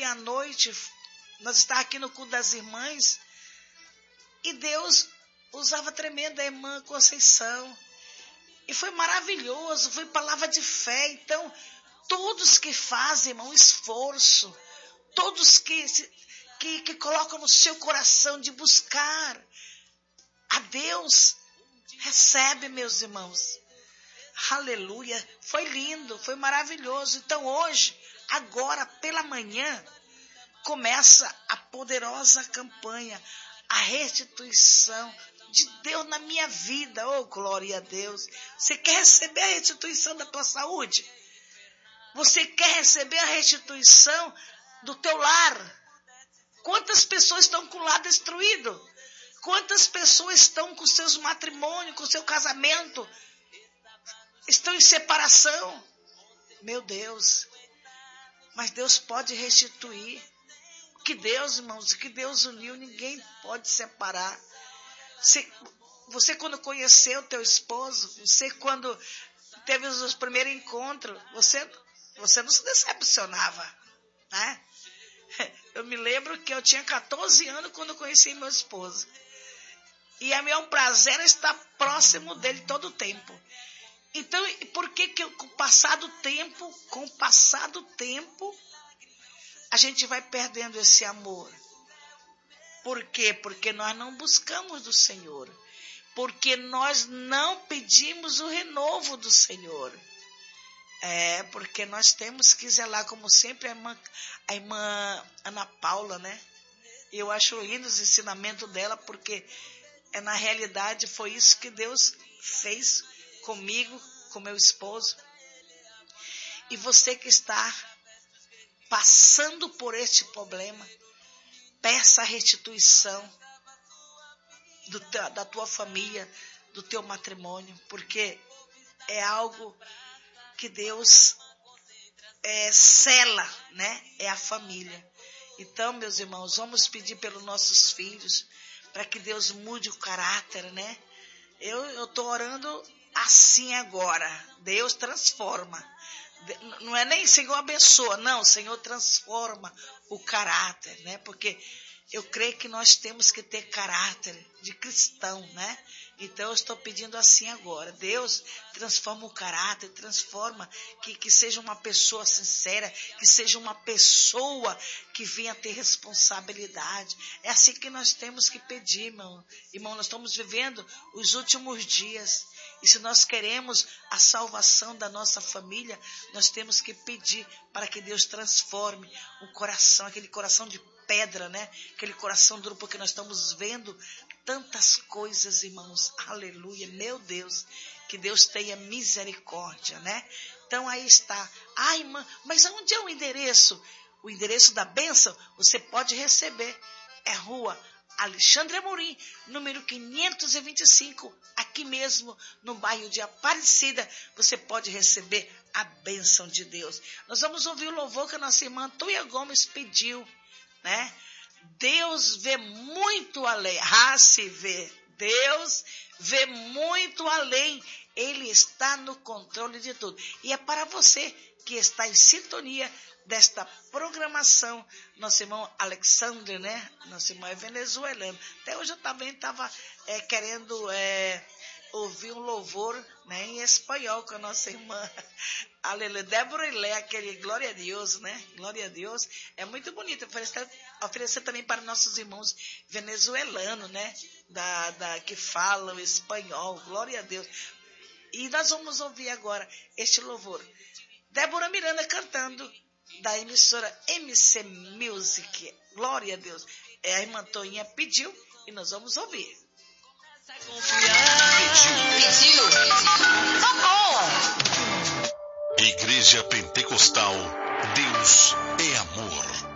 ontem à noite, nós estávamos aqui no culto das irmãs, e Deus usava tremenda a irmã Conceição. E foi maravilhoso, foi palavra de fé. Então, todos que fazem, irmão, esforço, todos que colocam no seu coração de buscar a Deus, recebe, meus irmãos. Aleluia, foi lindo, foi maravilhoso. Então hoje, agora pela manhã, começa a poderosa campanha, a restituição de Deus na minha vida. Oh, glória a Deus. Você quer receber a restituição da tua saúde? Você quer receber a restituição do teu lar? Quantas pessoas estão com o lar destruído? Quantas pessoas estão com seus matrimônios, com seu casamento? Estão em separação? Meu Deus. Mas Deus pode restituir. Que Deus, irmãos, que Deus uniu, ninguém pode separar. Você quando conheceu teu esposo, você quando teve os primeiros encontros, você não se decepcionava, né? Eu me lembro que eu tinha 14 anos quando conheci meu esposo. E é meu prazer estar próximo dele todo o tempo. Então, por que com o passar do tempo, a gente vai perdendo esse amor? Por quê? Porque nós não buscamos do Senhor. Porque nós não pedimos o renovo do Senhor. Porque nós temos que zelar, como sempre, a irmã Ana Paula, né? Eu acho lindo os ensinamentos dela, porque na realidade foi isso que Deus fez comigo, com meu esposo. E você que está passando por este problema, peça a restituição da tua família, do teu matrimônio, porque é algo que Deus sela, né? É a família. Então, meus irmãos, vamos pedir pelos nossos filhos, para que Deus mude o caráter, né? Eu estou orando assim agora. Deus transforma. Não é nem Senhor abençoa, não, Senhor transforma o caráter, né? Porque eu creio que nós temos que ter caráter de cristão, né? Então eu estou pedindo assim agora. Deus transforma o caráter, transforma que seja uma pessoa sincera, que seja uma pessoa que venha ter responsabilidade. É assim que nós temos que pedir, irmão. Irmão, nós estamos vivendo os últimos dias. E se nós queremos a salvação da nossa família, nós temos que pedir para que Deus transforme o coração, aquele coração de pedra, né? Aquele coração duro, porque nós estamos vendo tantas coisas, irmãos. Aleluia, meu Deus. Que Deus tenha misericórdia, né? Então aí está. Ai, irmã, mas onde é o endereço? O endereço da bênção você pode receber. É Rua Alexandre Amorim, número 525, aqui mesmo no bairro de Aparecida, você pode receber a bênção de Deus. Nós vamos ouvir o louvor que a nossa irmã Tuia Gomes pediu, né? Deus vê muito além. Se vê. Deus vê muito além. Ele está no controle de tudo. E é para você que está em sintonia desta programação, nosso irmão Alexandre, né? Nosso irmão é venezuelano. Até hoje eu também estava querendo ouvir um louvor, né, em espanhol com a nossa irmã Aleluia, Débora Ilé, aquele glória a Deus, né? Glória a Deus. É muito bonito oferecer também para nossos irmãos venezuelanos, né? Que falam espanhol, glória a Deus. E nós vamos ouvir agora este louvor. Débora Miranda cantando, da emissora MC Music. Glória a Deus. A irmã Toinha pediu e nós vamos ouvir. Pediu. Tá bom. Igreja Pentecostal, Deus é amor.